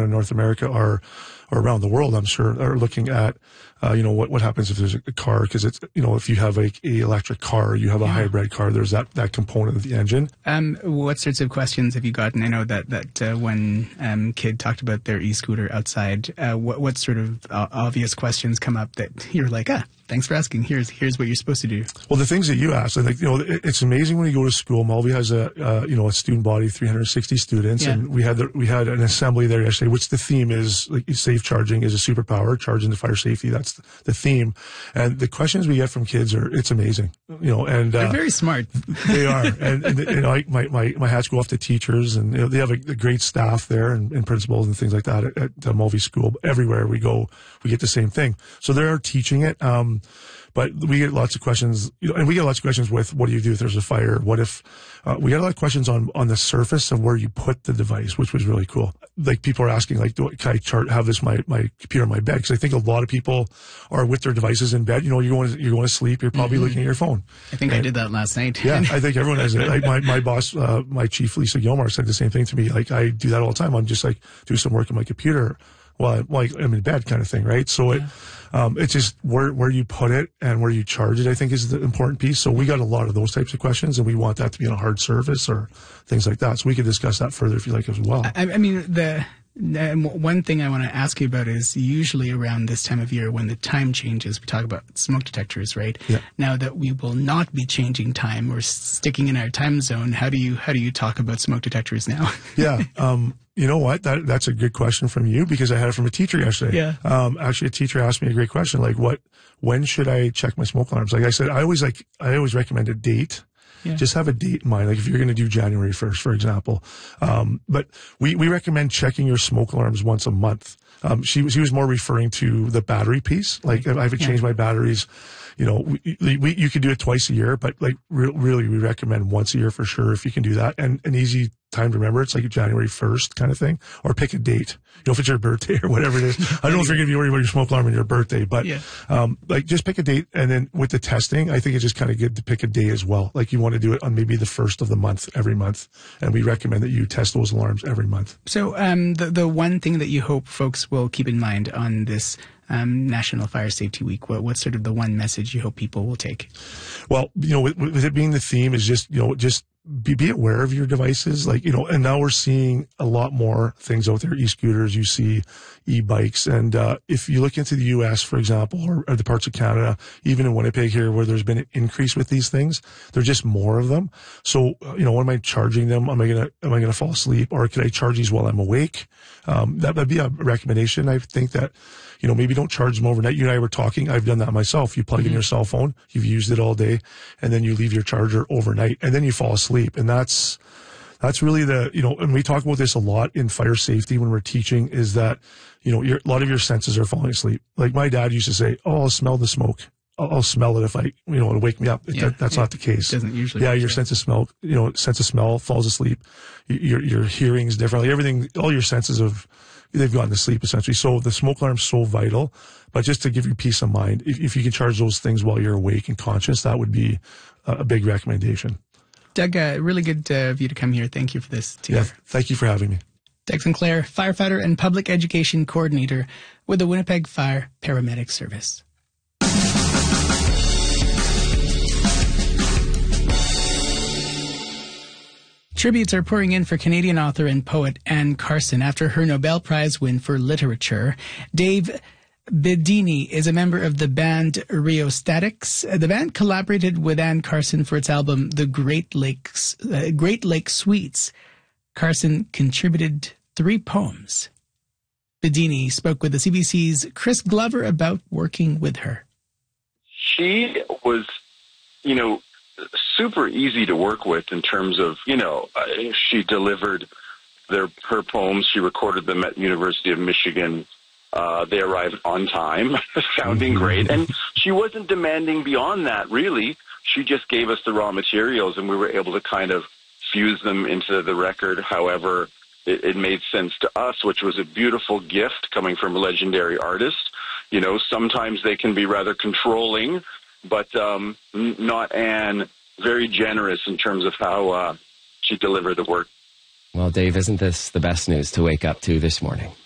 in North America or around the world, I'm sure, are looking at, what happens if there's a car, because it's, if you have a electric car, you have a hybrid car, there's that component of the engine. What sorts of questions have you gotten? I know that when Kid talked about their e-scooter outside, what sort of obvious questions come up that you're like, thanks for asking. Here's what you're supposed to do. Well, the things that you asked, I think, it's amazing when you go to school. Mulvey has a student body, 360 students, and we had an assembly there yesterday, which the theme is like safe charging is a superpower, charging the fire safety. That's the theme. And the questions we get from kids it's amazing, and they're very smart. They are. And my hats go off to teachers, and they have a great staff there and principals and things like that at Mulvey School. Everywhere we go, we get the same thing. So they're teaching it. But we get lots of questions, and we get lots of questions with, what do you do if there's a fire? What if, we got a lot of questions on the surface of where you put the device, which was really cool. Like, people are asking, like, can I have this, my computer in my bed? Because I think a lot of people are with their devices in bed. You're going to sleep, you're probably looking at your phone. I think I did that last night. Yeah, I think everyone has it. Like, my boss, my chief, Lisa Gilmar, said the same thing to me. Like, I do that all the time. I'm just like, do some work on my computer while I'm in bed, kind of thing, right? So it's just where you put it and where you charge it, I think, is the important piece. So we got a lot of those types of questions, and we want that to be on a hard surface or things like that. So we could discuss that further if you like as well. I mean, one thing I want to ask you about is usually around this time of year when the time changes, we talk about smoke detectors, right? Yeah. Now that we will not be changing time or sticking in our time zone, how do you talk about smoke detectors now? Yeah. You know what? That's a good question from you, because I had it from a teacher yesterday. Yeah. Actually, a teacher asked me a great question, like, when should I check my smoke alarms? Like I said, I always recommend a date. Yeah. Just have a date in mind, like if you're going to do January 1st, for example. But we recommend checking your smoke alarms once a month. She was more referring to the battery piece. Like, if I have to change my batteries, you could do it twice a year, but like really we recommend once a year for sure if you can do that. And an easy time to remember, it's like January 1st kind of thing, or pick a date. If it's your birthday or whatever it is. I don't know if you're going to be worried about your smoke alarm on your birthday, but just pick a date. And then with the testing, I think it's just kind of good to pick a day as well. Like, you want to do it on maybe the first of the month every month. And we recommend that you test those alarms every month. So the one thing that you hope folks will keep in mind on this National Fire Safety Week, what's sort of the one message you hope people will take? Well, with it being the theme is just be aware of your devices, and now we're seeing a lot more things out there, e-scooters, you see e-bikes, and if you look into the U.S., for example, or the parts of Canada, even in Winnipeg here, where there's been an increase with these things, there's just more of them. So, when am I charging them? Am I gonna fall asleep, or could I charge these while I'm awake? That'd be a recommendation. I think that, maybe don't charge them overnight. You and I were talking. I've done that myself. You plug in your cell phone, you've used it all day, and then you leave your charger overnight, and then you fall asleep. And that's really and we talk about this a lot in fire safety when we're teaching, is that, a lot of your senses are falling asleep. Like, my dad used to say, I'll smell the smoke. I'll smell it if it'll wake me up. That's not the case. It doesn't usually. Yeah, your sense of smell, falls asleep. Your hearing is different. Like, everything, all your senses they've gone to sleep, essentially. So the smoke alarm is so vital. But just to give you peace of mind, if you can charge those things while you're awake and conscious, that would be a big recommendation. Doug, really good of you to come here. Thank you for this, too. Yeah, thank you for having me. Doug Sinclair, firefighter and public education coordinator with the Winnipeg Fire Paramedic Service. Tributes are pouring in for Canadian author and poet Anne Carson after her Nobel Prize win for literature. Dave Bedini is a member of the band Rheostatics. The band collaborated with Anne Carson for its album The Great Lake Suites. Carson contributed 3 poems. Bedini spoke with the CBC's Chris Glover about working with her. She was, super easy to work with in terms of, she delivered her poems. She recorded them at University of Michigan. They arrived on time, sounding great. And she wasn't demanding beyond that, really. She just gave us the raw materials, and we were able to kind of fuse them into the record however it made sense to us, which was a beautiful gift coming from a legendary artist. Sometimes they can be rather controlling, but not Anne. Very generous in terms of how she delivered the work. Well, Dave, isn't this the best news to wake up to this morning?